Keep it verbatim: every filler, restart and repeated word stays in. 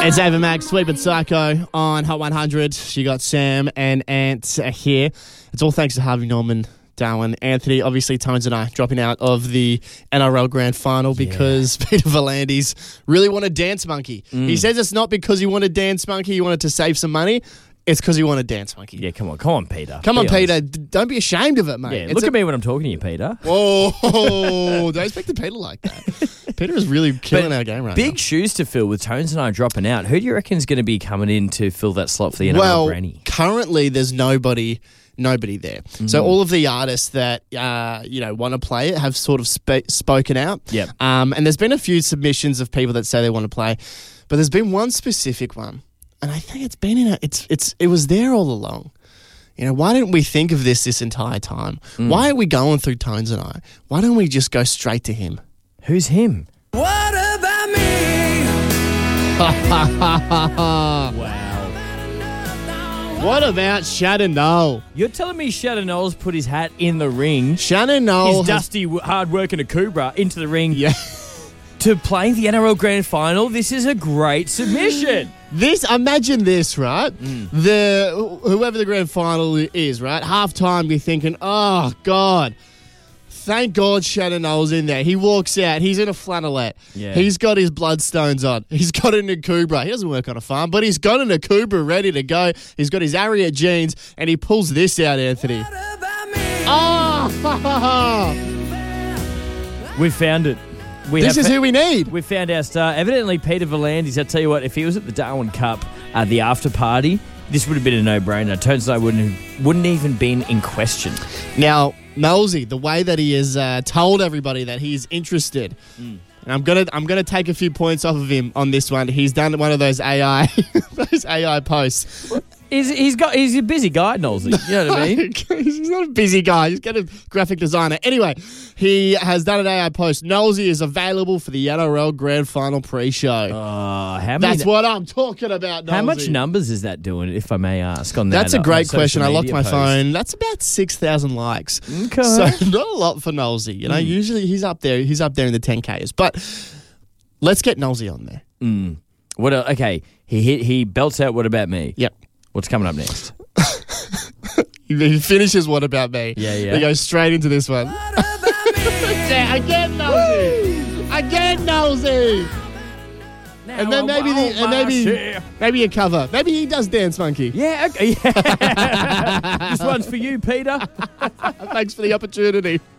It's Ava Max, Sweet But Psycho on Hot one hundred. You got Sam and Ant here. It's all thanks to Harvey Norman, Darwin, Anthony. Obviously, Tones and I dropping out of the N R L Grand Final because yeah. Peter V'landys really wanted Dance Monkey. Mm. He says it's not because he wanted Dance Monkey, he wanted to save some money. It's because he wanted Dance Monkey. Yeah, come on. Come on, Peter. Come be on, honest. Peter. D- don't be ashamed of it, mate. Yeah, it's look a- at me when I'm talking to you, Peter. Whoa. Don't speak to Peter like that. Peter is really killing But our game right big now. shoes to fill with Tones and I dropping out. Who do you reckon is going to be coming in to fill that slot for the N R L Well, Granny? currently there's nobody... Nobody there. Mm. So all of the artists that uh, you know want to play it have sort of sp- spoken out. Yep. Um, and there's been a few submissions of people that say they want to play, but there's been one specific one, and I think it's been in a, it's it's it was there all along. You know, why didn't we think of this this entire time? Mm. Why are we going through Tones and I? Why don't we just go straight to him? Who's him? What about me? Wow. What about Shannon Noel? You're telling me Shannon Knowles put his hat in the ring, Shannon Noel his has- dusty, hard-working Akubra into the ring Yeah. to play the N R L Grand Final? This is a great submission. This, imagine this, right? Mm. The whoever the grand final is, right? Half time, you're thinking, oh God, thank God Shannon Noel's in there. He walks out. He's in a flannelette. Yeah. He's got his bloodstones on. He's got an Akubra. He doesn't work on a farm, but he's got an Akubra ready to go. He's got his Ariat jeans, and he pulls this out, Anthony. What about me? Oh, We found it. We this have is fa- who we need. We found our star. Evidently, Peter V'landys. I tell you what, if he was at the Darwin Cup at the after party, this would have been a no-brainer. Tones and I wouldn't have, wouldn't even been in question. Now, Nosey, the way that he has uh, told everybody that he's interested, mm. and I'm gonna I'm gonna take a few points off of him on this one. He's done one of those A I those A I posts. He's, he's got he's a busy guy, Knowlesy. You know what I mean? He's not a busy guy. He's got a graphic designer. Anyway, he has done an A I post. Nosey is available for the N R L Grand Final pre-show. Uh, how many? That's what I'm talking about, Nosey. How much numbers is that doing, if I may ask? On that, That's a on great social question. I locked media my post? phone. That's about six thousand likes. Okay. So not a lot for Nosey. You know, Mm. usually he's up there. He's up there in the ten Ks. But let's get Nosey on there. Mm. What? A, okay, he hit. He belts out. What about me? Yep. What's coming up next? He finishes What About Me. Yeah, yeah. He goes straight into this one. What about me? Yeah, again, Nosey. Again, Nosey. And then maybe the, and maybe maybe a cover. Maybe he does Dance Monkey. Yeah. Okay. Yeah. This one's for you, Peter. Thanks for the opportunity.